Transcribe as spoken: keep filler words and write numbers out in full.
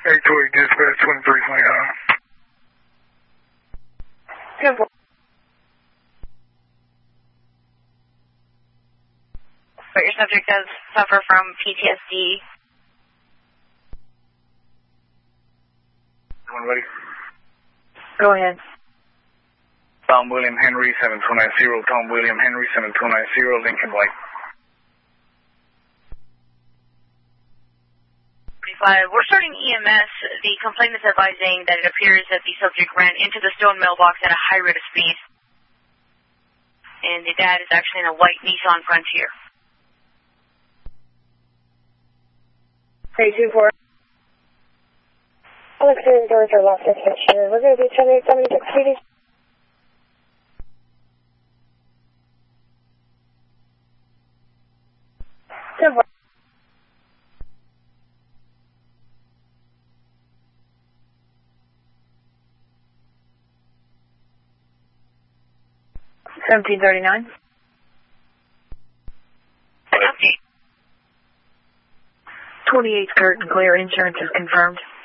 eight two eight dispatch twenty-three twenty-nine. ten four. But your subject does suffer from P T S D. Everyone ready? Go ahead. Tom William Henry, seven two nine zero. Tom William Henry, seven two nine zero. Lincoln White. We're starting E M S. The complainant is advising that it appears that the subject ran into the stone mailbox at a high rate of speed. And the dad is actually in a white Nissan Frontier. three two four. All exterior doors are locked and secured. We're going to do ten eight seventy-six P D. ten four. seventeen thirty-nine. twenty-eight Curtain Clear. Insurance is confirmed.